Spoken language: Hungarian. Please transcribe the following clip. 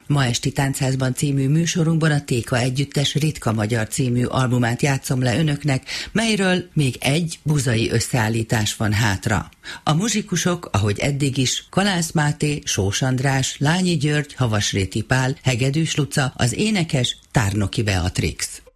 Ma esti Táncházban című műsorunkban a Téka Együttes Ritka Magyar című albumát játszom le önöknek, melyről még egy buzai összeállítás van hátra. A muzsikusok, ahogy eddig is, Kalász Máté, Sós András, Lányi György, Havasréti Pál, Hegedűs Luca, az énekes Tárnoki Beatrix.